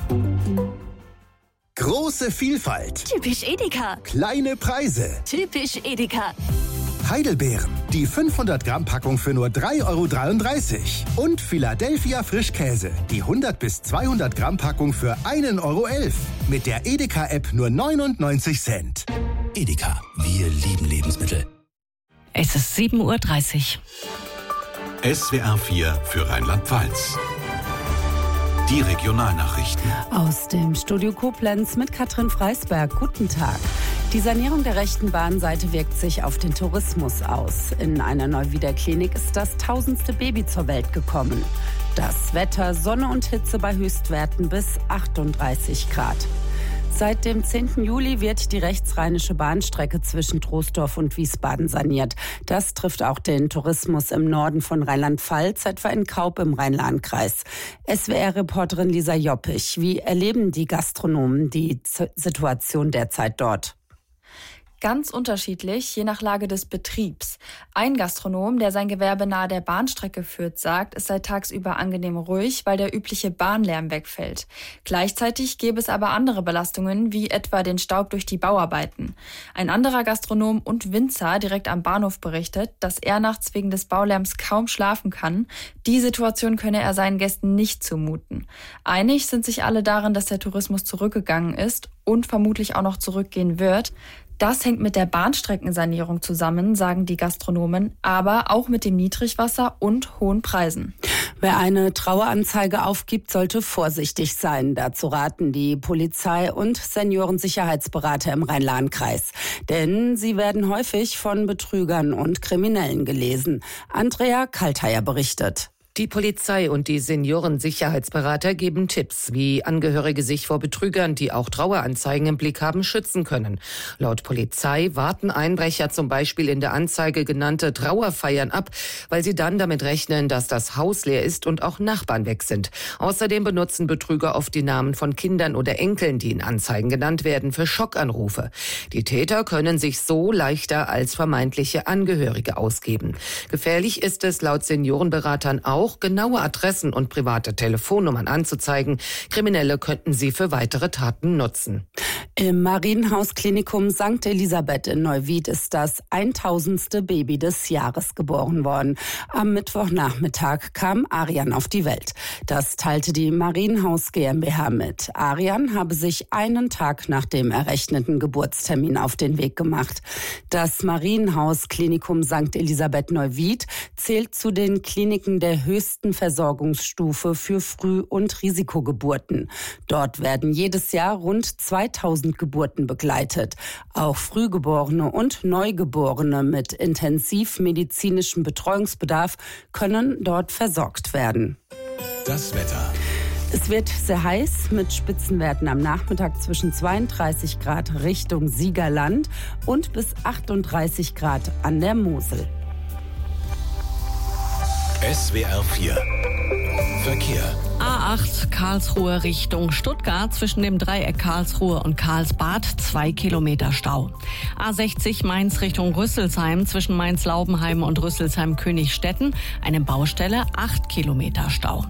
Große Vielfalt. Typisch Edeka. Kleine Preise. Typisch Edeka. Heidelbeeren. Die 500 Gramm Packung für nur 3,33 €. Und Philadelphia Frischkäse. Die 100 bis 200 Gramm Packung für 1,11 €. Mit der Edeka-App nur 99 Cent. Edeka, wir lieben Lebensmittel. Es ist 7:30 Uhr. SWR 4 für Rheinland-Pfalz. Die Regionalnachrichten. Aus dem Studio Koblenz mit Katrin Freisberg. Guten Tag. Die Sanierung der rechten Bahnseite wirkt sich auf den Tourismus aus. In einer Neuwieder Klinik ist das 1000. Baby zur Welt gekommen. Das Wetter, Sonne und Hitze bei Höchstwerten bis 38 Grad. Seit dem 10. Juli wird die rechtsrheinische Bahnstrecke zwischen Troisdorf und Wiesbaden saniert. Das trifft auch den Tourismus im Norden von Rheinland-Pfalz, etwa in Kaup im Rhein-Lahn-Kreis. SWR-Reporterin Lisa Joppich, wie erleben die Gastronomen die Situation derzeit dort? Ganz unterschiedlich, je nach Lage des Betriebs. Ein Gastronom, der sein Gewerbe nahe der Bahnstrecke führt, sagt, es sei tagsüber angenehm ruhig, weil der übliche Bahnlärm wegfällt. Gleichzeitig gäbe es aber andere Belastungen, wie etwa den Staub durch die Bauarbeiten. Ein anderer Gastronom und Winzer direkt am Bahnhof berichtet, dass er nachts wegen des Baulärms kaum schlafen kann. Die Situation könne er seinen Gästen nicht zumuten. Einig sind sich alle darin, dass der Tourismus zurückgegangen ist und vermutlich auch noch zurückgehen wird. Das hängt mit der Bahnstreckensanierung zusammen, sagen die Gastronomen, aber auch mit dem Niedrigwasser und hohen Preisen. Wer eine Traueranzeige aufgibt, sollte vorsichtig sein. Dazu raten die Polizei und Seniorensicherheitsberater im Rhein-Lahn-Kreis. Denn sie werden häufig von Betrügern und Kriminellen gelesen. Andrea Kaltheier berichtet. Die Polizei und die Seniorensicherheitsberater geben Tipps, wie Angehörige sich vor Betrügern, die auch Traueranzeigen im Blick haben, schützen können. Laut Polizei warten Einbrecher zum Beispiel in der Anzeige genannte Trauerfeiern ab, weil sie dann damit rechnen, dass das Haus leer ist und auch Nachbarn weg sind. Außerdem benutzen Betrüger oft die Namen von Kindern oder Enkeln, die in Anzeigen genannt werden, für Schockanrufe. Die Täter können sich so leichter als vermeintliche Angehörige ausgeben. Gefährlich ist es laut Seniorenberatern auch, genaue Adressen und private Telefonnummern anzuzeigen. Kriminelle könnten sie für weitere Taten nutzen. Im Marienhaus-Klinikum St. Elisabeth in Neuwied ist das 1000. Baby des Jahres geboren worden. Am Mittwochnachmittag kam Arian auf die Welt. Das teilte die Marienhaus GmbH mit. Arian habe sich einen Tag nach dem errechneten Geburtstermin auf den Weg gemacht. Das Marienhaus-Klinikum St. Elisabeth Neuwied zählt zu den Kliniken der höchsten Versorgungsstufe für Früh- und Risikogeburten. Dort werden jedes Jahr rund 2000 Geburten begleitet. Auch Frühgeborene und Neugeborene mit intensivmedizinischem Betreuungsbedarf können dort versorgt werden. Das Wetter. Es wird sehr heiß mit Spitzenwerten am Nachmittag zwischen 32 Grad Richtung Siegerland und bis 38 Grad an der Mosel. SWR 4 Verkehr. A8 Karlsruhe Richtung Stuttgart zwischen dem Dreieck Karlsruhe und Karlsbad 2 Kilometer Stau. A60 Mainz Richtung Rüsselsheim zwischen Mainz-Laubenheim und Rüsselsheim-Königstetten eine Baustelle 8 Kilometer Stau.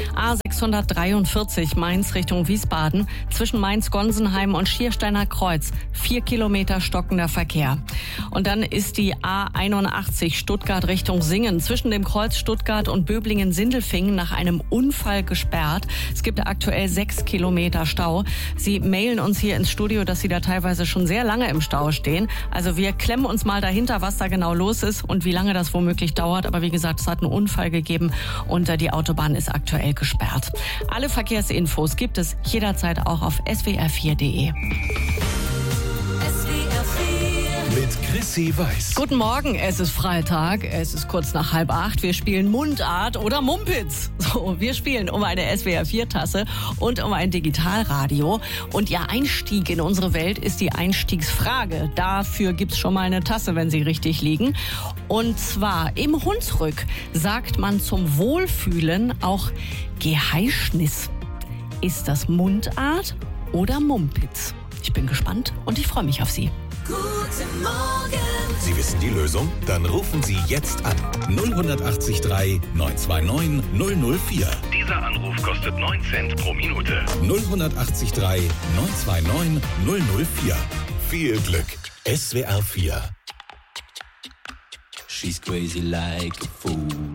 A643 Mainz Richtung Wiesbaden zwischen Mainz-Gonsenheim und Schiersteiner Kreuz 4 Kilometer stockender Verkehr. Und dann ist die A81 Stuttgart Richtung Singen zwischen dem Kreuz Stuttgart und Böblingen-Sindelfingen nach einem Unfall gesperrt. Es gibt aktuell 6 Kilometer Stau. Sie mailen uns hier ins Studio, dass Sie da teilweise schon sehr lange im Stau stehen. Also wir klemmen uns mal dahinter, was da genau los ist und wie lange das womöglich dauert. Aber wie gesagt, es hat einen Unfall gegeben und die Autobahn ist aktuell gesperrt. Alle Verkehrsinfos gibt es jederzeit auch auf swr4.de. Mit Chrissy Weiß. Guten Morgen, es ist Freitag, es ist kurz nach 7:30. Wir spielen Mundart oder Mumpitz. So, wir spielen um eine SWR4-Tasse und um ein Digitalradio. Und Ihr Einstieg in unsere Welt ist die Einstiegsfrage. Dafür gibt's schon mal eine Tasse, wenn Sie richtig liegen. Und zwar im Hunsrück sagt man zum Wohlfühlen auch Geheischnis. Ist das Mundart oder Mumpitz? Ich bin gespannt und ich freue mich auf Sie. Guten Morgen Sie wissen die Lösung? Dann rufen Sie jetzt an. 0183 929 004. Dieser Anruf kostet 9 Cent pro Minute. 0183 929 004. Viel Glück. SWR 4. She's crazy like a fool.